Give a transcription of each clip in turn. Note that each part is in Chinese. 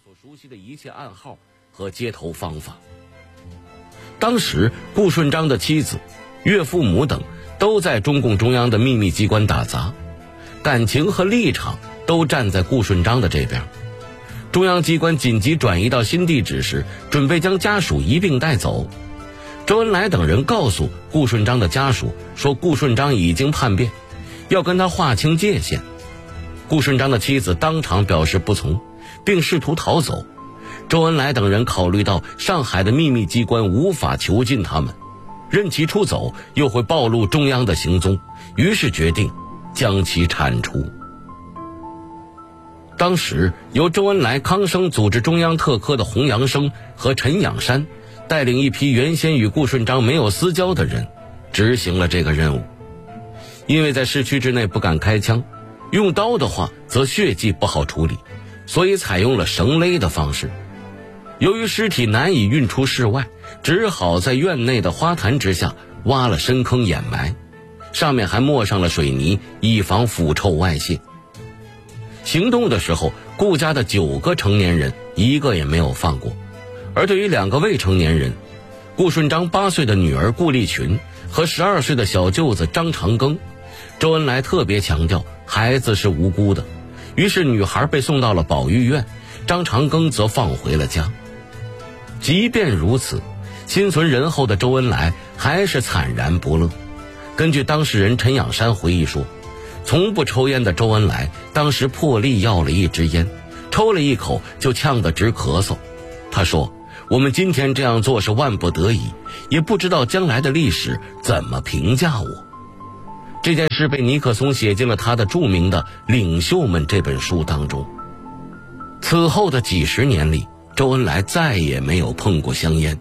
所熟悉的一切暗号和接头方法。当时顾顺章的妻子、岳父母等都在中共中央的秘密机关打杂，感情和立场都站在顾顺章的这边。中央机关紧急转移到新地址时，准备将家属一并带走。周恩来等人告诉顾顺章的家属说，顾顺章已经叛变，要跟他划清界限。顾顺章的妻子当场表示不从，并试图逃走。周恩来等人考虑到上海的秘密机关无法囚禁他们，任其出走又会暴露中央的行踪，于是决定将其铲除。当时由周恩来、康生组织中央特科的洪阳生和陈养山带领一批原先与顾顺章没有私交的人执行了这个任务。因为在市区之内不敢开枪，用刀的话则血迹不好处理，所以采用了绳勒的方式。由于尸体难以运出室外，只好在院内的花坛之下挖了深坑掩埋，上面还抹上了水泥，以防腐臭外泄。行动的时候，顾家的9个成年人一个也没有放过，而对于2个未成年人，顾顺章8岁的女儿顾丽群和12岁的小舅子张长庚，周恩来特别强调孩子是无辜的，于是女孩被送到了保育院，张长庚则放回了家。即便如此，心存仁厚的周恩来还是惨然不乐。根据当事人陈养山回忆说，从不抽烟的周恩来当时破例要了一支烟，抽了一口就呛得直咳嗽。他说，我们今天这样做是万不得已，也不知道将来的历史怎么评价我。这件事被尼克松写进了他的著名的《领袖们》这本书当中。此后的几十年里，周恩来再也没有碰过香烟。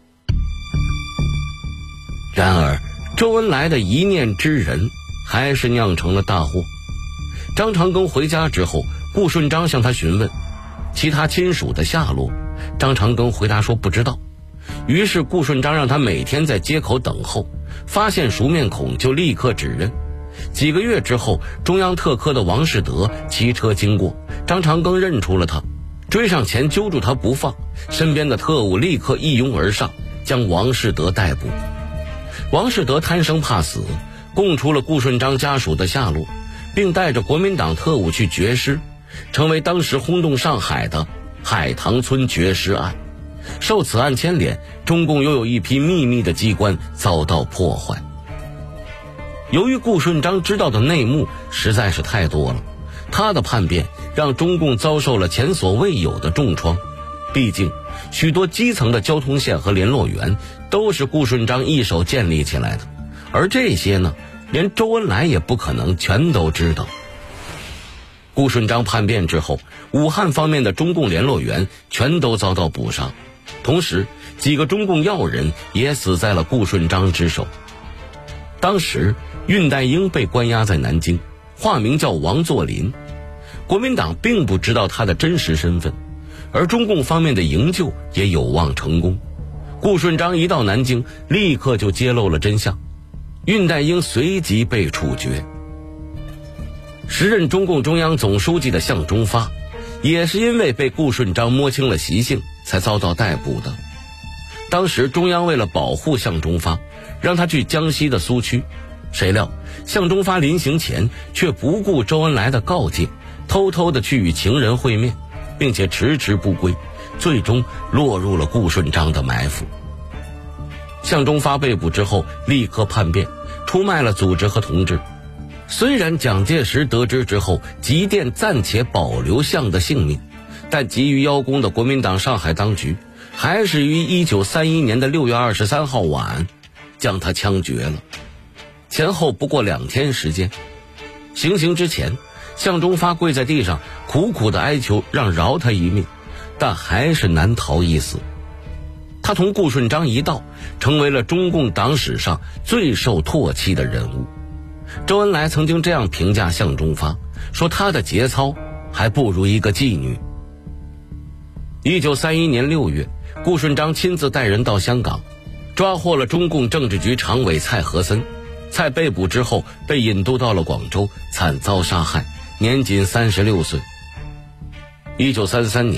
然而周恩来的一念之仁还是酿成了大祸。张长庚回家之后，顾顺章向他询问其他亲属的下落，张长庚回答说不知道。于是顾顺章让他每天在街口等候，发现熟面孔就立刻指认。几个月之后，中央特科的王士德骑车经过，张长庚认出了他，追上前揪住他不放，身边的特务立刻一拥而上，将王士德逮捕。王士德贪生怕死，供出了顾顺章家属的下落，并带着国民党特务去掘尸，成为当时轰动上海的海棠村掘尸案。受此案牵连，中共又有一批秘密的机关遭到破坏。由于顾顺章知道的内幕实在是太多了，他的叛变让中共遭受了前所未有的重创。毕竟许多基层的交通线和联络员都是顾顺章一手建立起来的，而这些呢，连周恩来也不可能全都知道。顾顺章叛变之后，武汉方面的中共联络员全都遭到捕杀，同时几个中共要人也死在了顾顺章之手。当时恽代英被关押在南京，化名叫王作霖，国民党并不知道他的真实身份，而中共方面的营救也有望成功。顾顺章一到南京，立刻就揭露了真相，恽代英随即被处决。时任中共中央总书记的向忠发，也是因为被顾顺章摸清了习性才遭到逮捕的。当时中央为了保护向忠发，让他去江西的苏区，谁料向忠发临行前却不顾周恩来的告诫，偷偷地去与情人会面，并且迟迟不归，最终落入了顾顺章的埋伏。向忠发被捕之后立刻叛变，出卖了组织和同志。虽然蒋介石得知之后急电暂且保留向的性命，但急于邀功的国民党上海当局还是于1931年的6月23号晚将他枪决了，前后不过2天时间。行刑之前，向忠发跪在地上苦苦地哀求让饶他一命，但还是难逃一死。他同顾顺章一道，成为了中共党史上最受唾弃的人物。周恩来曾经这样评价向忠发，说他的节操还不如一个妓女。1931年6月，顾顺章亲自带人到香港，抓获了中共政治局常委蔡和森。蔡被捕之后被引渡到了广州，惨遭杀害，年仅36岁。1933年，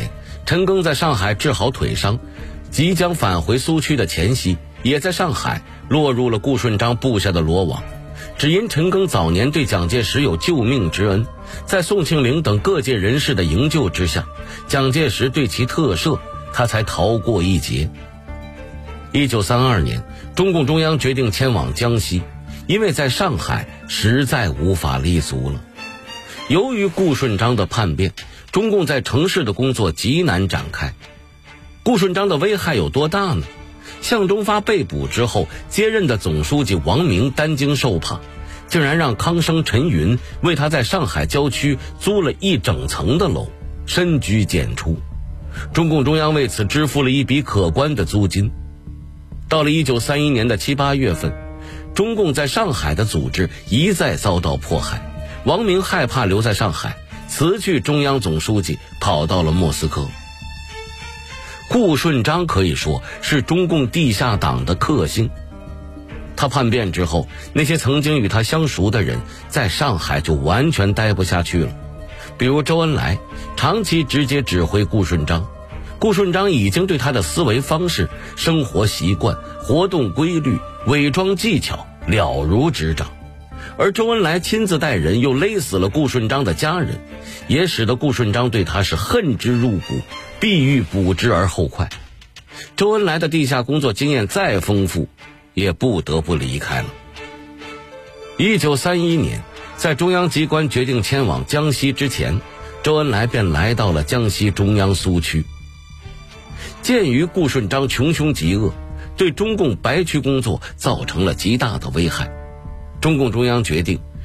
陈赓在上海治好腿伤，即将返回苏区的前夕，也在上海落入了顾顺章布下的罗网。只因陈赓早年对蒋介石有救命之恩，在宋庆龄等各界人士的营救之下，蒋介石对其特赦，他才逃过一劫。1932年，中共中央决定迁往江西，因为在上海实在无法立足了。由于顾顺章的叛变，中共在城市的工作极难展开。顾顺章的危害有多大呢？向忠发被捕之后，接任的总书记王明担惊受怕，竟然让康生、陈云为他在上海郊区租了一整层的楼，深居简出。中共中央为此支付了一笔可观的租金。到了1931年的7、8月份，中共在上海的组织一再遭到迫害，王明害怕留在上海，辞去中央总书记，跑到了莫斯科。顾顺章可以说是中共地下党的克星。他叛变之后，那些曾经与他相熟的人在上海就完全待不下去了。比如周恩来长期直接指挥顾顺章，顾顺章已经对他的思维方式、生活习惯、活动规律、伪装技巧了如指掌。而周恩来亲自带人又勒死了顾顺章的家人，也使得顾顺章对他是恨之入骨，必欲捕之而后快。周恩来的地下工作经验再丰富，也不得不离开了。1931年，在中央机关决定迁往江西之前，周恩来便来到了江西中央苏区。鉴于顾顺章穷凶极恶，对中共白区工作造成了极大的危害，中共中央决定